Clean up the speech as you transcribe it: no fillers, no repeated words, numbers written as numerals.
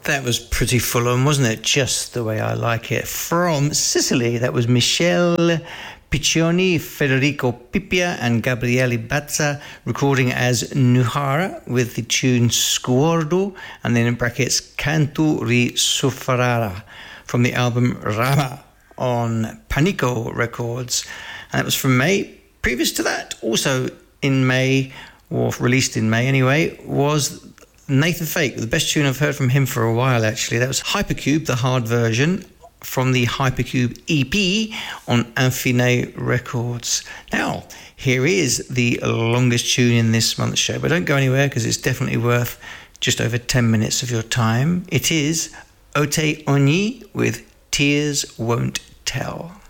That was pretty full on, wasn't it? Just the way I like it. From Sicily, that was Michele Piccioni, Federico Pippia and Gabriele Bazza recording as Nuhara with the tune Sguardo, and then in brackets Canto Risofrara from the album Rama on Panico Records. And that was from May. Previous to that, also in May, or released in May anyway, was Nathan Fake, the best tune I've heard from him for a while actually. That was Hypercube, the hard version, from the Hypercube EP on Infine Records. Now, here is the longest tune in this month's show, but don't go anywhere because it's definitely worth just over 10 minutes of your time. It is Ote Oni with Tears Won't Tell.